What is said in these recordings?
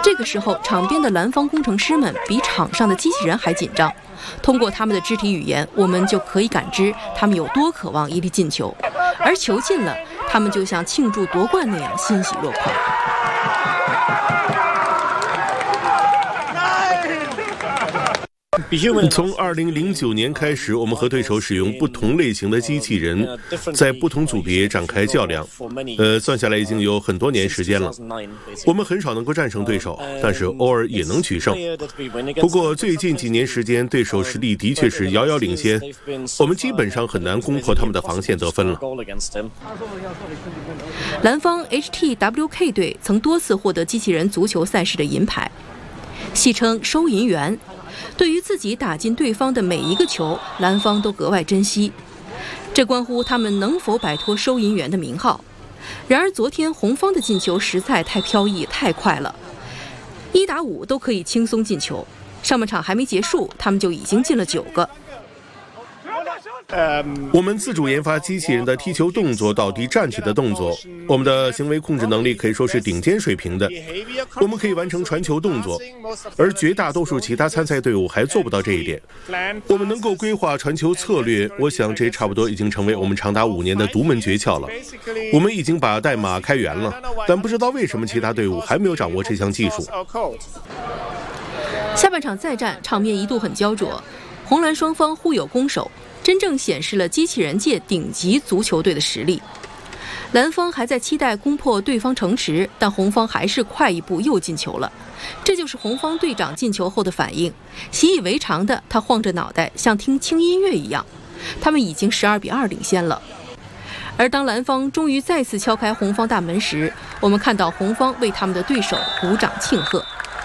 这个时候，场边的蓝方工程师们比场上的机器人还紧张。通过他们的肢体语言，我们就可以感知他们有多渴望一粒进球，而球进了，他们就像庆祝夺冠那样欣喜若狂。 从2009年开始，我们和对手使用不同类型的机器人，在不同组别展开较量。算下来已经有很多年时间了。我们很少能够战胜对手，但是偶尔也能取胜。不过最近几年时间，对手实力的确是遥遥领先，我们基本上很难攻破他们的防线得分了。 蓝方 HTWK 队曾多次获得机器人足球赛事的银牌，戏称收银员。对于自己打进对方的每一个球，蓝方都格外珍惜，这关乎他们能否摆脱收银员的名号。然而昨天红方的进球实在太飘逸太快了，1打5都可以轻松进球，上半场还没结束，他们就已经进了9个。 我们自主研发机器人的踢球动作到地站起的动作，我们的行为控制能力可以说是顶尖水平的。我们可以完成传球动作，而绝大多数其他参赛队伍还做不到这一点。我们能够规划传球策略，我想这差不多已经成为我们长达5年的独门诀窍了。我们已经把代码开源了，但不知道为什么其他队伍还没有掌握这项技术。 下半场再战，场面一度很焦灼，红蓝双方互有攻守，真正显示了机器人界顶级足球队的实力。蓝方还在期待攻破对方城池，但红方还是快一步又进球了。这就是红方队长进球后的反应，习以为常的他晃着脑袋，像听轻音乐一样。他们已经12比2领先了。而当蓝方终于再次敲开红方大门时，我们看到红方为他们的对手鼓掌庆贺。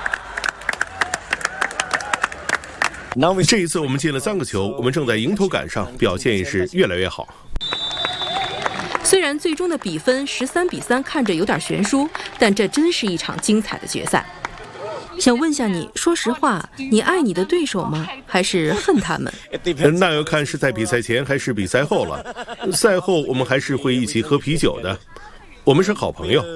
这一次我们进了3个球，我们正在迎头赶上，表现也是越来越好。 虽然最终的比分13比3看着有点悬殊，但这真是一场精彩的决赛。想问下你，说实话，你爱你的对手吗？还是恨他们？ 那要看是在比赛前还是比赛后了。赛后我们还是会一起喝啤酒的，我们是好朋友。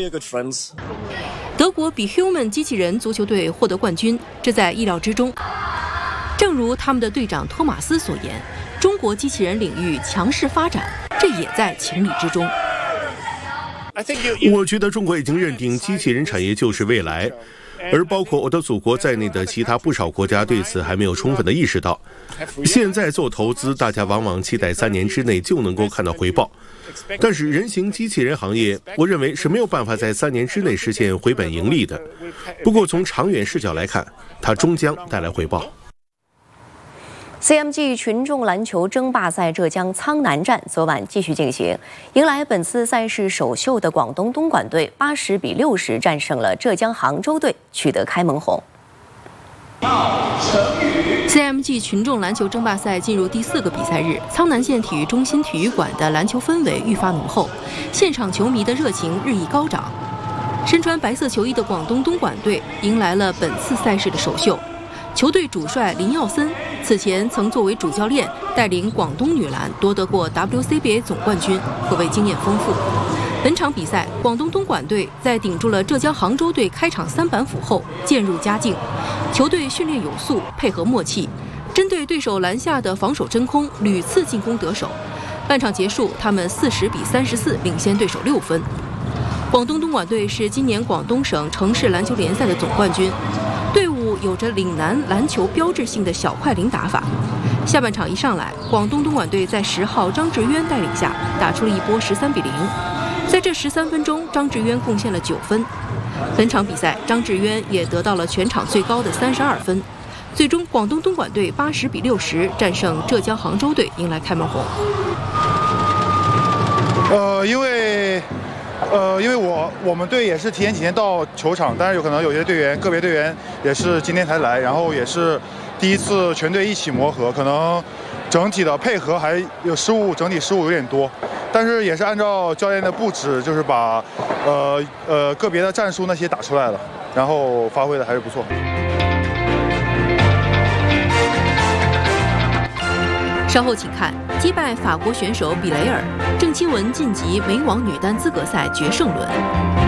德国比 Human 机器人足球队获得冠军，这在意料之中。正如他们的队长托马斯所言，中国机器人领域强势发展，这也在情理之中。 我觉得中国已经认定机器人产业就是未来，而包括我的祖国在内的其他不少国家对此还没有充分的意识到。现在做投资，大家往往期待3年之内就能够看到回报，但是人形机器人行业，我认为是没有办法在3年之内实现回本盈利的。不过从长远视角来看，它终将带来回报。 CMG 群众篮球争霸赛浙江苍南站昨晚继续进行，迎来本次赛事首秀的广东东莞队80比60战胜了浙江杭州队，取得开门红。 CMG 群众篮球争霸赛进入第4个比赛日，苍南县体育中心体育馆的篮球氛围愈发浓厚，现场球迷的热情日益高涨。身穿白色球衣的广东东莞队迎来了本次赛事的首秀。球队主帅林耀森此前曾作为主教练带领广东女篮夺得过 WCBA 总冠军，可谓经验丰富。本场比赛，广东东莞队在顶住了浙江杭州队开场3板斧后渐入佳境，球队训练有素，配合默契，针对对手篮下的防守真空，屡次进攻得手。半场结束，他们40比34领先对手6分。广东东莞队是今年广东省城市篮球联赛的总冠军。队伍有着岭南篮球标志性的小快灵打法。下半场一上来，广东东莞队在10号张志渊带领下打出了一波13比0。在这13分钟，张志渊贡献了9分。本场比赛，张志渊也得到了全场最高的32分。最终，广东东莞队80比60战胜浙江杭州队，迎来开门红。 因为我们队也是提前几天到球场，但是有可能有些个别队员也是今天才来，然后也是第一次全队一起磨合，可能整体的配合还有失误，整体失误有点多，但是也是按照教练的布置，就是把个别的战术那些打出来了，然后发挥的还是不错。 稍后请看击败法国选手比雷尔，郑钦文晋级美网女单资格赛决胜轮。